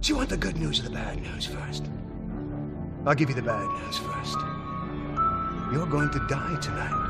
Do you want the good news or the bad news first? I'll give you the bad news first. You're going to die tonight.